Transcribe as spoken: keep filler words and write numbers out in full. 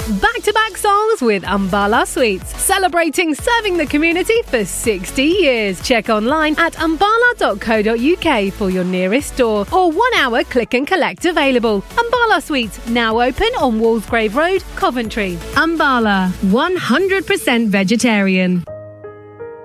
Back-to-back songs with Umbala Sweets, celebrating serving the community for sixty years. Check online at umbala dot co dot uk for your nearest store or one-hour click and collect available. Umbala Sweets, now open on Walsgrave Road, Coventry. Umbala, one hundred percent vegetarian.